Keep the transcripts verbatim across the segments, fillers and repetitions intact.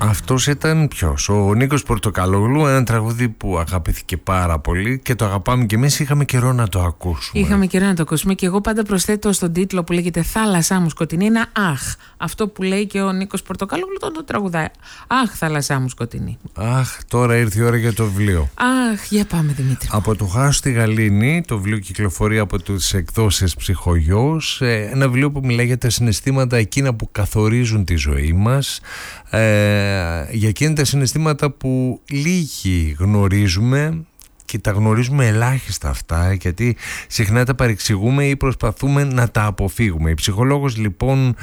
Αυτός ήταν ποιος? Ο Νίκος Πορτοκαλόγλου, ένα τραγούδι που αγαπήθηκε πάρα πολύ και το αγαπάμε και εμείς. Είχαμε καιρό να το ακούσουμε. Είχαμε καιρό να το ακούσουμε και εγώ πάντα προσθέτω στον τίτλο που λέγεται «Θάλασσά μου σκοτεινή» ένα «Αχ». Αυτό που λέει και ο Νίκος Πορτοκαλόγλου τον το τραγουδάει. «Αχ, θάλασσά μου σκοτεινή». Αχ, τώρα ήρθε η ώρα για το βιβλίο. Αχ, για πάμε Δημήτρη. Από το Χάος στη Γαλήνη, το βιβλίο κυκλοφορεί από τις εκδόσεις Ψυχογιός. Ένα βιβλίο που μιλάει για τα συναισθήματα εκείνα που καθορίζουν τη ζωή μας. Ε, για εκείνα τα συναισθήματα που λίγοι γνωρίζουμε και τα γνωρίζουμε ελάχιστα αυτά, γιατί συχνά τα παρεξηγούμε ή προσπαθούμε να τα αποφύγουμε. Η ψυχολόγος λοιπόν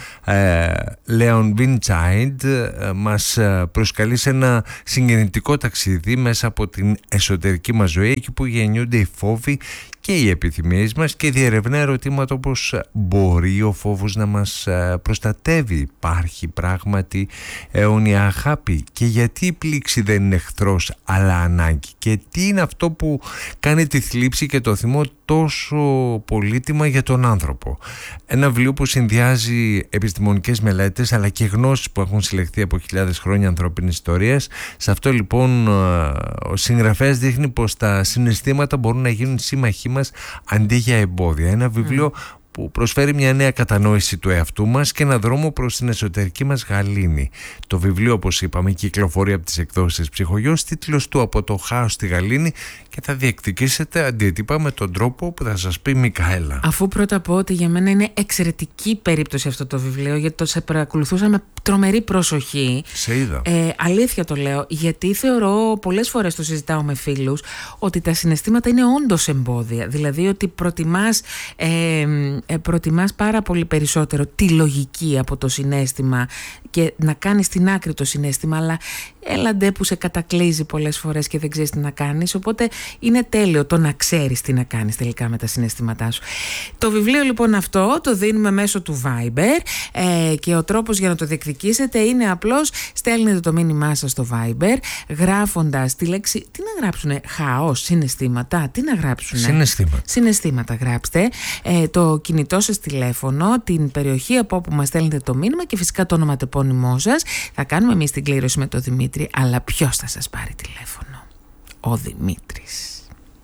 Λέον Βιντσάιντ μας προσκαλεί σε ένα συγκινητικό ταξίδι μέσα από την εσωτερική μας ζωή, εκεί που γεννιούνται οι φόβοι και οι επιθυμίες μας, και διερευνά ερωτήματα όπως μπορεί ο φόβος να μας προστατεύει, υπάρχει πράγματι αιώνια αγάπη, και γιατί η πλήξη δεν είναι εχθρός αλλά ανάγκη, και τι είναι αυτό που κάνει τη θλίψη και το θυμό τόσο πολύτιμα για τον άνθρωπο. Ένα βιβλίο που συνδυάζει επιστημονικές μελέτες αλλά και γνώσεις που έχουν συλλεχθεί από χιλιάδες χρόνια ανθρώπινης ιστορίας. Σε αυτό λοιπόν ο συγγραφέας δείχνει πως τα συναισθήματα μπορούν να γίνουν σύμμαχοί μας αντί για εμπόδια. Ένα βιβλίο mm. που προσφέρει μια νέα κατανόηση του εαυτού μας και ένα δρόμο προς την εσωτερική μας γαλήνη. Το βιβλίο, όπως είπαμε, κυκλοφορεί από τις εκδόσεις Ψυχογιός, τίτλος του «Από το Χάος στη Γαλήνη», και θα διεκδικήσετε αντίτυπα με τον τρόπο που θα σας πει η Μικαέλα. Αφού πρώτα πω ότι για μένα είναι εξαιρετική περίπτωση αυτό το βιβλίο, γιατί το σε παρακολουθούσα με τρομερή προσοχή. Σε είδα. Ε, αλήθεια το λέω, γιατί θεωρώ, πολλές φορές το συζητάω με φίλους, ότι τα συναισθήματα είναι όντως εμπόδια. Δηλαδή ότι προτιμάς, ε, ε, προτιμάς πάρα πολύ περισσότερο τη λογική από το συναίσθημα και να κάνεις στην άκρη το συναίσθημα, αλλά έλαντε που σε κατακλείζει πολλές φορές και δεν ξέρεις τι να κάνεις, οπότε είναι τέλειο το να ξέρεις τι να κάνεις τελικά με τα συναισθήματά σου. Το βιβλίο λοιπόν αυτό το δίνουμε μέσω του Viber, ε, και ο τρόπος για να το διεκδικήσετε είναι απλώς στέλνετε το μήνυμά σας στο Viber γράφοντας τη λέξη, τι να γράψουνε, χαός, συναισθήματα, τι να γράψουνε, συναισθήματα, συναισθήματα γράψτε, ε, το κινητό σας τηλέφωνο, την περιοχή από όπου μας στέλνετε το μήνυμα και φυσικά το ονοματεπώνυμό σας. Θα κάνουμε εμείς την κλήρωση με τον Δημήτρη, αλλά ποιος θα σας πάρει τηλέφωνο? Ο Δημήτρης.